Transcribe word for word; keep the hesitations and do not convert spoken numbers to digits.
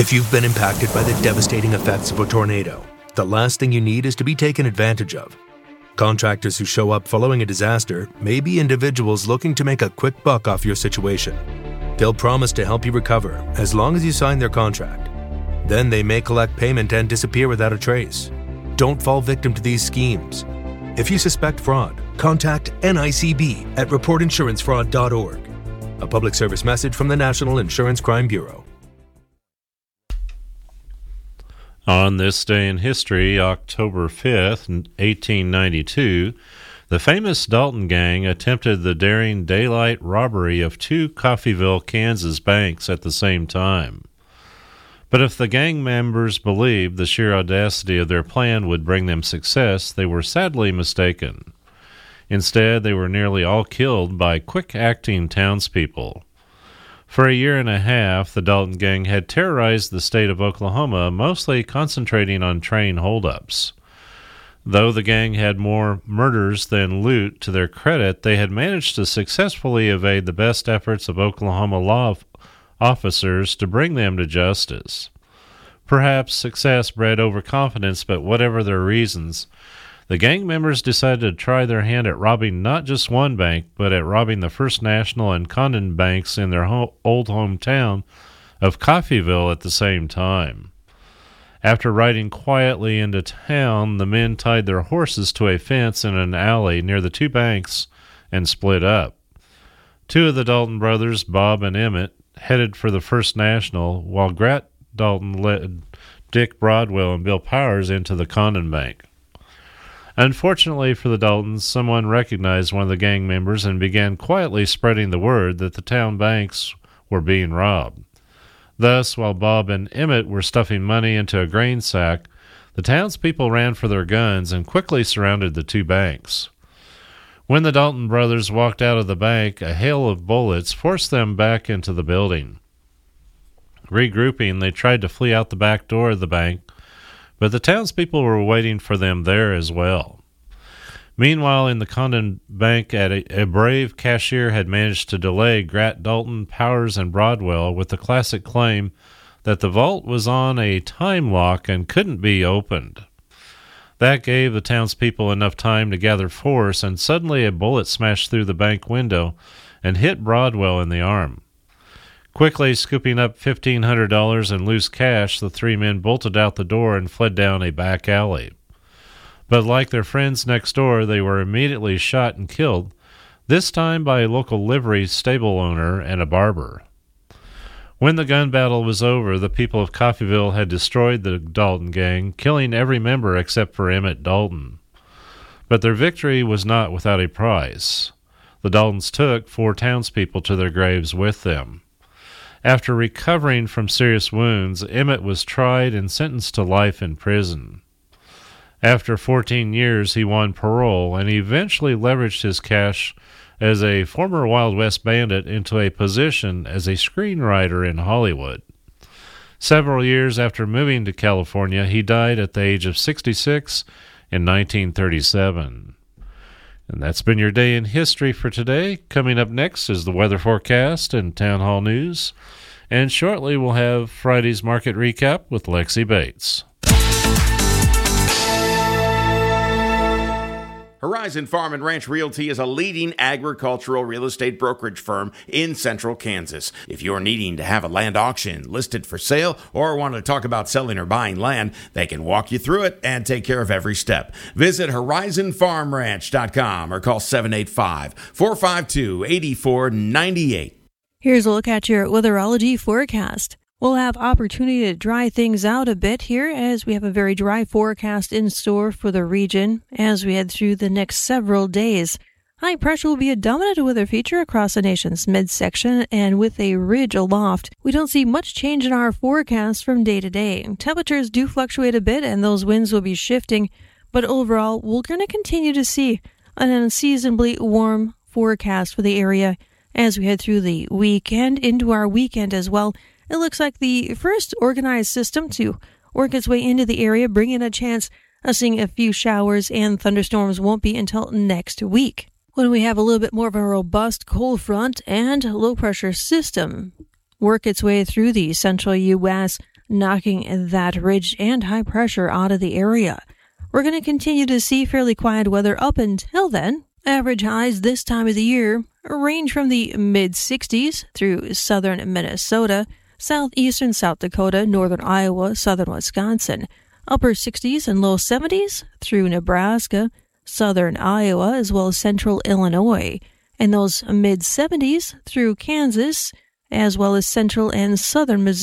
If you've been impacted by the devastating effects of a tornado, the last thing you need is to be taken advantage of. Contractors who show up following a disaster may be individuals looking to make a quick buck off your situation. They'll promise to help you recover as long as you sign their contract. Then they may collect payment and disappear without a trace. Don't fall victim to these schemes. If you suspect fraud, contact N I C B at report insurance fraud dot org. A public service message from the National Insurance Crime Bureau. On this day in history, October fifth, eighteen ninety-two, the famous Dalton Gang attempted the daring daylight robbery of two Coffeyville, Kansas banks at the same time. But if the gang members believed the sheer audacity of their plan would bring them success, they were sadly mistaken. Instead, they were nearly all killed by quick-acting townspeople. For a year and a half, the Dalton Gang had terrorized the state of Oklahoma, mostly concentrating on train holdups. Though the gang had more murders than loot to their credit, they had managed to successfully evade the best efforts of Oklahoma law officers to bring them to justice. Perhaps success bred overconfidence, but whatever their reasons, the gang members decided to try their hand at robbing not just one bank, but at robbing the First National and Condon banks in their ho- old hometown of Coffeyville at the same time. After riding quietly into town, the men tied their horses to a fence in an alley near the two banks and split up. Two of the Dalton brothers, Bob and Emmett, headed for the First National, while Grat Dalton led Dick Broadwell and Bill Powers into the Condon Bank. Unfortunately for the Daltons, someone recognized one of the gang members and began quietly spreading the word that the town banks were being robbed. Thus, while Bob and Emmett were stuffing money into a grain sack, the townspeople ran for their guns and quickly surrounded the two banks. When the Dalton brothers walked out of the bank, a hail of bullets forced them back into the building. Regrouping, they tried to flee out the back door of the bank, but the townspeople were waiting for them there as well. Meanwhile, in the Condon Bank, a, a brave cashier had managed to delay Grat Dalton, Powers, and Broadwell with the classic claim that the vault was on a time lock and couldn't be opened. That gave the townspeople enough time to gather force, and suddenly a bullet smashed through the bank window and hit Broadwell in the arm. Quickly scooping up fifteen hundred dollars in loose cash, the three men bolted out the door and fled down a back alley. But like their friends next door, they were immediately shot and killed, this time by a local livery stable owner and a barber. When the gun battle was over, the people of Coffeyville had destroyed the Dalton Gang, killing every member except for Emmett Dalton. But their victory was not without a price. The Daltons took four townspeople to their graves with them. After recovering from serious wounds, Emmett was tried and sentenced to life in prison. After fourteen years, he won parole, and he eventually leveraged his cash as a former Wild West bandit into a position as a screenwriter in Hollywood. Several years after moving to California, he died at the age of sixty-six in nineteen thirty-seven. And that's been your day in history for today. Coming up next is the weather forecast and town hall news. And shortly we'll have Friday's market recap with Lexi Bates. Horizon Farm and Ranch Realty is a leading agricultural real estate brokerage firm in central Kansas. If you're needing to have a land auction listed for sale or want to talk about selling or buying land, they can walk you through it and take care of every step. Visit horizon farm ranch dot com or call seven eight five, four five two, eight four nine eight. Here's a look at your weatherology forecast. We'll have opportunity to dry things out a bit here as we have a very dry forecast in store for the region as we head through the next several days. High pressure will be a dominant weather feature across the nation's midsection, and with a ridge aloft, we don't see much change in our forecast from day to day. Temperatures do fluctuate a bit and those winds will be shifting, but overall, we're going to continue to see an unseasonably warm forecast for the area as we head through the week and into our weekend as well. It looks like the first organized system to work its way into the area, bringing a chance of seeing a few showers and thunderstorms won't be until next week, when we have a little bit more of a robust cold front and low-pressure system work its way through the central U S knocking that ridge and high pressure out of the area. We're going to continue to see fairly quiet weather up until then. Average highs this time of the year range from the mid sixties through southern Minnesota, southeastern South Dakota, northern Iowa, southern Wisconsin, upper sixties and low seventies through Nebraska, southern Iowa, as well as central Illinois, and those mid seventies through Kansas, as well as central and southern Missouri.